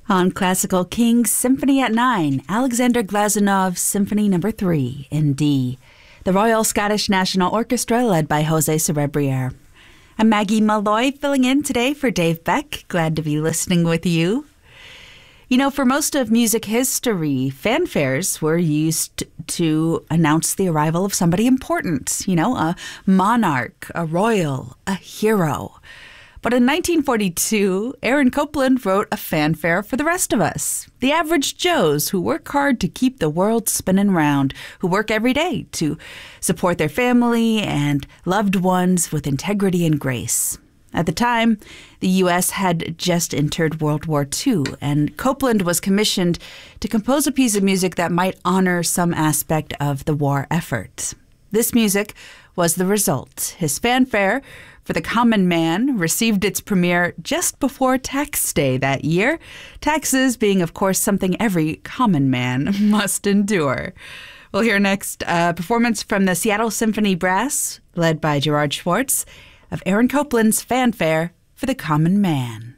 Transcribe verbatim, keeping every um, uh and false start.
On Classical Kings Symphony at Nine, Alexander Glazunov's Symphony Number Three in D. The Royal Scottish National Orchestra, led by Jose Cerebriere. I'm Maggie Malloy, filling in today for Dave Beck. Glad to be listening with you. You know, for most of music history, fanfares were used to announce the arrival of somebody important. You know, a monarch, a royal, a hero. But in nineteen forty-two, Aaron Copland wrote a fanfare for the rest of us, the average Joes who work hard to keep the world spinning round, who work every day to support their family and loved ones with integrity and grace. At the time, the U S had just entered World War Two, and Copland was commissioned to compose a piece of music that might honor some aspect of the war effort. This music was the result. His fanfare for the Common Man received its premiere just before Tax Day that year, taxes being, of course, something every common man must endure. We'll hear next a performance from the Seattle Symphony Brass, led by Gerard Schwartz, of Aaron Copland's fanfare for the Common Man.